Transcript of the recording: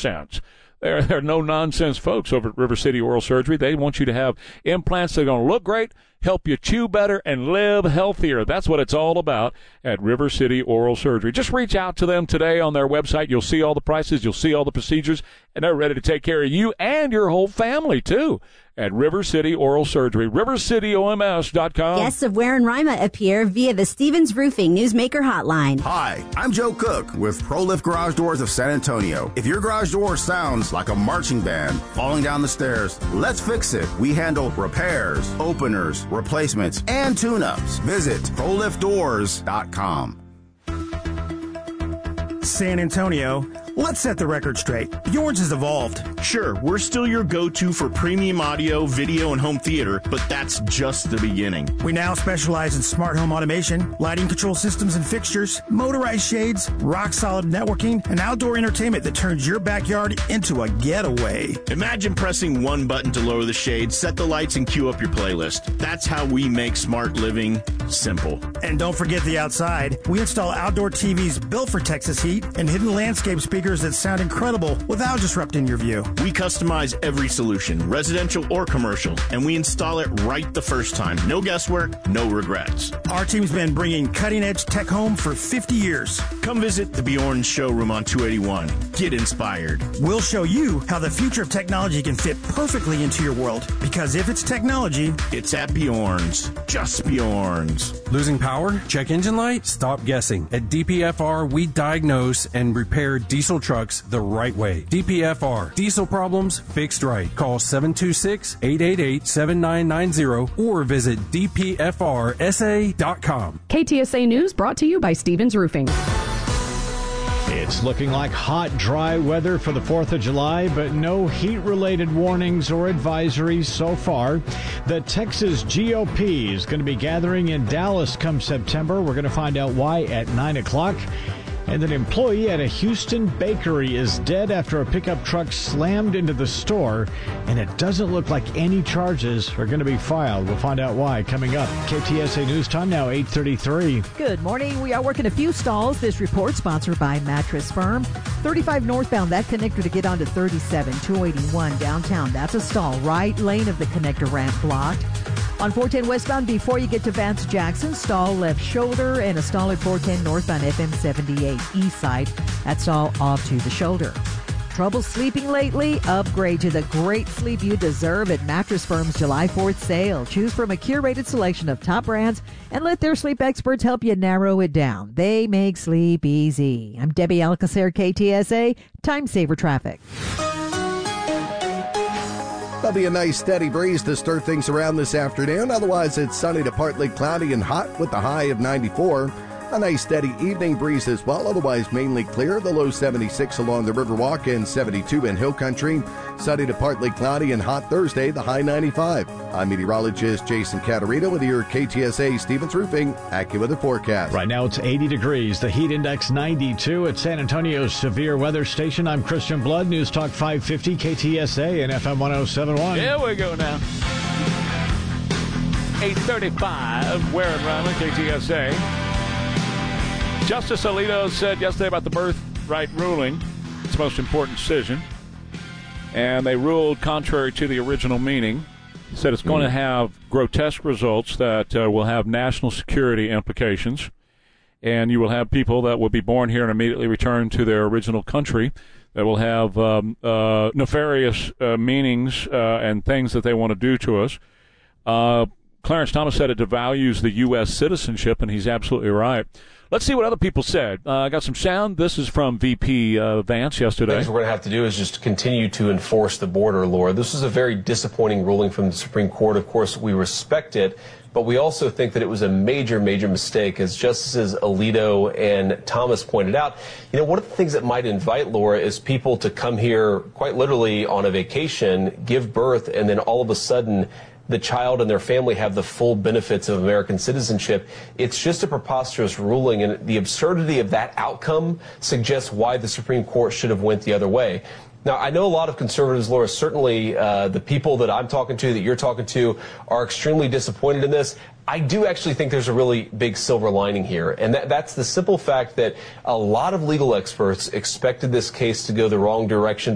nonsense. They're no-nonsense folks over at River City Oral Surgery. They want you to have implants that are going to look great, help you chew better, and live healthier. That's what it's all about at River City Oral Surgery. Just reach out to them today on their website. You'll see all the prices. You'll see all the procedures, and they're ready to take care of you and your whole family, too, at River City Oral Surgery, rivercityoms.com. Guests of Ware and Rima appear via the Stevens Roofing Newsmaker Hotline. Hi, I'm Joe Cook with ProLift Garage Doors of San Antonio. If your garage door sounds like a marching band falling down the stairs, let's fix it. We handle repairs, openers, replacements, and tune-ups. Visit ProLiftDoors.com. San Antonio, let's set the record straight. Bjorn's has evolved. Sure, we're still your go-to for premium audio, video, and home theater, but that's just the beginning. We now specialize in smart home automation, lighting control systems and fixtures, motorized shades, rock-solid networking, and outdoor entertainment that turns your backyard into a getaway. Imagine pressing one button to lower the shade, set the lights, and queue up your playlist. That's how we make smart living simple. And don't forget the outside. We install outdoor TVs built for Texas heat and hidden landscape speakers that sound incredible without disrupting your view. We customize every solution, residential or commercial, and we install it right the first time. No guesswork, no regrets. Our team's been bringing cutting-edge tech home for 50 years. Come visit the Bjorn showroom on 281. Get inspired. We'll show you how the future of technology can fit perfectly into your world. Because if it's technology, it's at Bjorn's. Just Bjorn's. Losing power? Check engine light? Stop guessing. At DPFR, we diagnose and repair diesel trucks the right way. DPFR. Diesel problems fixed right. Call 726-888-7990 or visit dpfrsa.com. KTSA News brought to you by Stevens Roofing. It's looking like hot, dry weather for the 4th of July, but no heat-related warnings or advisories so far. The Texas GOP is going to be gathering in Dallas come September. We're going to find out why at 9 o'clock. And an employee at a Houston bakery is dead after a pickup truck slammed into the store, and it doesn't look like any charges are going to be filed. We'll find out why coming up. KTSA News Time now 8:33. Good morning. We are working a few stalls. This report sponsored by Mattress Firm. 35 northbound, that connector to get onto 37, 281 downtown. That's a stall. Right lane of the connector ramp blocked. On 410 westbound, before you get to Vance Jackson, stall left shoulder, and a stall at 410 northbound FM 78 east side. That stall off to the shoulder. Trouble sleeping lately? Upgrade to the great sleep you deserve at Mattress Firm's July 4th sale. Choose from a curated selection of top brands and let their sleep experts help you narrow it down. They make sleep easy. I'm Debbie Alcacer, KTSA, Time Saver Traffic. There'll be a nice steady breeze to stir things around this afternoon. Otherwise, it's sunny to partly cloudy and hot with a high of 94. A nice steady evening breeze as well, otherwise mainly clear. The low 76 along the Riverwalk and 72 in Hill Country. Sunny to partly cloudy and hot Thursday, the high 95. I'm meteorologist Jason Caterino with your KTSA Stevens Roofing AccuWeather forecast. Right now it's 80 degrees. The heat index 92 at San Antonio's severe weather station. I'm Christian Blood, News Talk 550 KTSA and FM 107.1. Here we go now. 8:35, Ware and Rima, KTSA. Justice Alito said yesterday about the birthright ruling, its most important decision, and they ruled contrary to the original meaning. He said it's going to have grotesque results that will have national security implications, and you will have people that will be born here and immediately return to their original country that will have nefarious meanings and things that they want to do to us. Clarence Thomas said it devalues the U.S. citizenship, and he's absolutely right. Let's see what other people said. I got some sound. This is from VP Vance yesterday. Things we're going to have to do is just continue to enforce the border, Laura. This is a very disappointing ruling from the Supreme Court. Of course, we respect it, but we also think that it was a major, major mistake. As Justices Alito and Thomas pointed out, you know, one of the things that might invite, Laura, is people to come here quite literally on a vacation, give birth, and then all of a sudden the child and their family have the full benefits of American citizenship. It's just a preposterous ruling, and the absurdity of that outcome suggests why the Supreme Court should have went the other way. Now, I know a lot of conservatives, Laura, certainly the people that I'm talking to, that you're talking to, are extremely disappointed in this. I do actually think there's a really big silver lining here, and that's the simple fact that a lot of legal experts expected this case to go the wrong direction.